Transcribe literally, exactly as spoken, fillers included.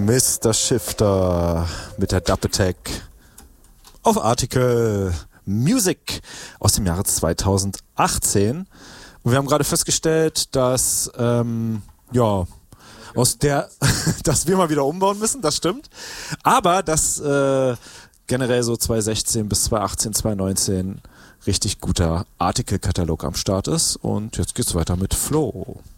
Mister Shifter mit der Dub Attack auf Article Music aus dem Jahre zweitausendachtzehn. Und wir haben gerade festgestellt, dass ähm, ja aus der, dass wir mal wieder umbauen müssen, das stimmt. Aber dass äh, generell so zweitausendsechzehn bis zweitausendachtzehn, zweitausendneunzehn richtig guter Article-Katalog am Start ist. Und jetzt geht's weiter mit Flo.